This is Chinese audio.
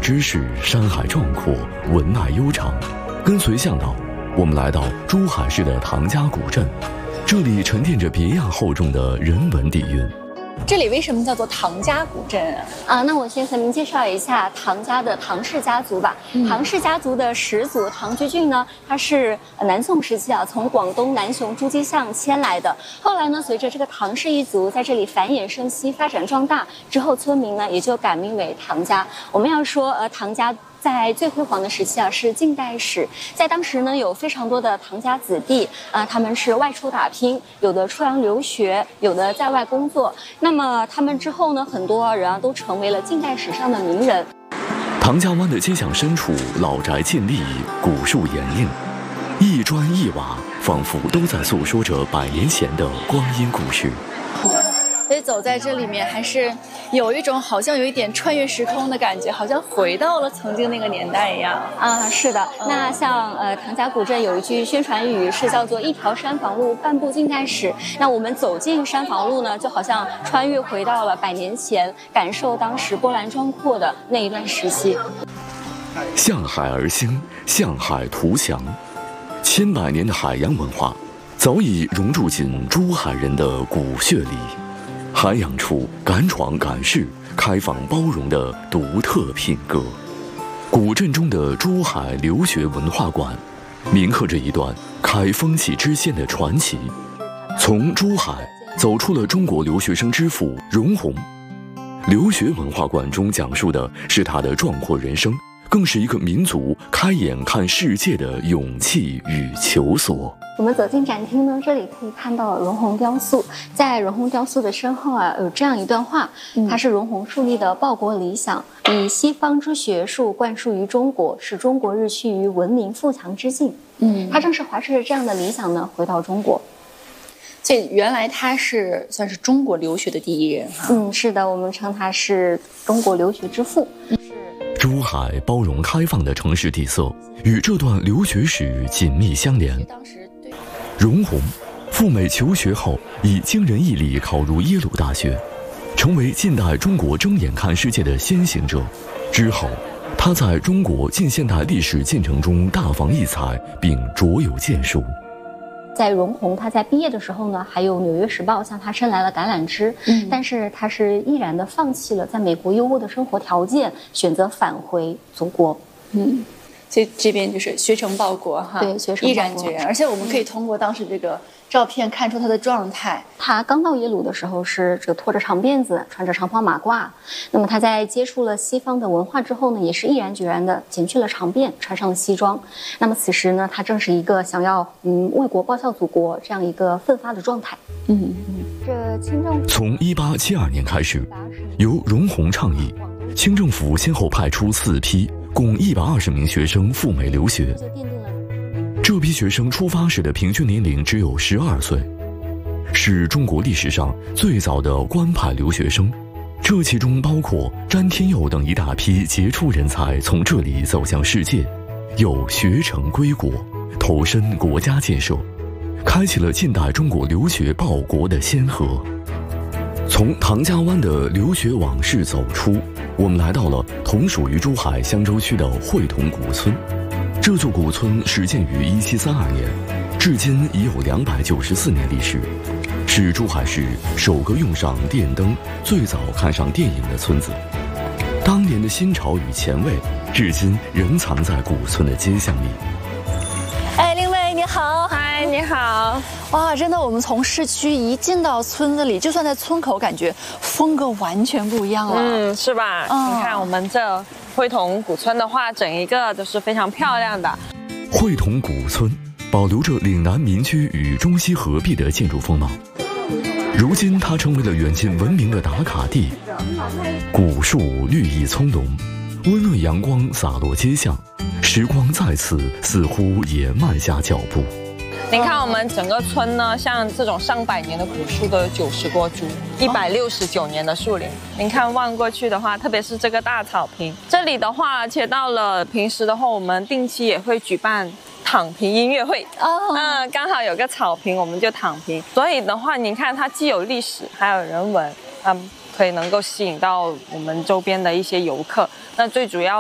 之势，山海壮阔，文脉悠长。跟随向导，我们来到珠海市的唐家古镇，这里沉淀着别样厚重的人文底蕴。 这里为什么叫做唐家古镇啊？ 那我先和您介绍一下唐家的唐氏家族吧。唐氏家族的始祖唐居俊呢，他是南宋时期从广东南雄诸暨巷迁来的。后来呢，随着这个唐氏一族在这里繁衍生息、发展壮大之后，村民呢也就改名为唐家。我们要说，唐家在最辉煌的时期是近代史，在当时呢，有非常多的唐家子弟他们是外出打拼，有的出洋留学，有的在外工作。那么他们之后呢，很多人都成为了近代史上的名人。 唐家湾的街巷深处，老宅尽立，古树掩映，一砖一瓦，仿佛都在诉说着100年前的光阴故事。 所以走在这里面，还是有一种好像有一点穿越时空的感觉，好像回到了曾经那个年代一样啊。是的，那像唐家古镇有一句宣传语是叫做一条山房路，半部近代史。那我们走进山房路呢，就好像穿越回到了100年前，感受当时波澜壮阔的那一段时期。 向海而兴，向海图强，千百年的海洋文化早已融入进珠海人的骨血里，涵养出敢闯敢试、开放包容的独特品格。古镇中的珠海留学文化馆，铭刻着一段开风气之先的传奇。从珠海走出了中国留学生之父容闳。留学文化馆中讲述的是他的壮阔人生，更是一个民族开眼看世界的勇气与求索。 我们走进展厅呢，这里可以看到容闳雕塑。在容闳雕塑的身后有这样一段话，它是容闳树立的报国理想，以西方之学术灌输于中国，使中国日趋于文明富强之境。他正是怀揣着这样的理想呢，回到中国。 所以原来他是算是中国留学的第一人哈。 是的，我们称他是中国留学之父。 珠海包容开放的城市底色与这段留学史紧密相连。容闳赴美求学后，以惊人毅力考入耶鲁大学，成为近代中国睁眼看世界的先行者。之后，他在中国近现代历史进程中大放异彩，并卓有建树。 在容闳他在毕业的时候呢，还有《纽约时报》向他伸来了橄榄枝，但是他是毅然地放弃了在美国优渥的生活条件，选择返回祖国。 所以这边就是学成报国哈， 对，学成报国， 毅然决然。而且我们可以通过当时这个照片看出他的状态。 他刚到耶鲁的时候是这个拖着长辫子，穿着长袍马褂。那么他在接触了西方的文化之后呢，也是毅然决然地剪去了长辫，穿上了西装。那么此时呢，他正是一个想要为国报效祖国这样一个奋发的状态。这清政府从1872年开始，由容闳倡议，清政府先后派出4批。共120名学生赴美留学，这批学生出发时的平均年龄只有12岁，是中国历史上最早的官派留学生。这其中包括詹天佑等一大批杰出人才从这里走向世界，有学成归国，投身国家建设，开启了近代中国留学报国的先河。从唐家湾的留学往事走出，我们来到了同属于珠海香洲区的会同古村。这座古村始建于1732年，至今已有294年历史，是珠海市首个用上电灯、最早看上电影的村子。当年的新潮与前卫，至今仍藏在古村的街巷里。 令薇你好。 嗨，你好。 哇，真的，我们从市区一进到村子里，就算在村口，感觉风格完全不一样了。 是吧？你看我们这会同古村的话，整一个都是非常漂亮的。 会同古村保留着岭南民居与中西合璧的建筑风貌，如今它成为了远近闻名的打卡地。古树绿意葱茏，温润阳光洒落街巷，时光在此似乎也慢下脚步。 您看我们整个村呢，像这种上百年的古树都有90多株，169年的树龄。您看望过去的话，特别是这个大草坪，这里的话，而且到了平时的话，我们定期也会举办躺平音乐会。刚好有个草坪，我们就躺平。所以的话，您看它既有历史，还有人文，可以能够吸引到我们周边的一些游客。那最主要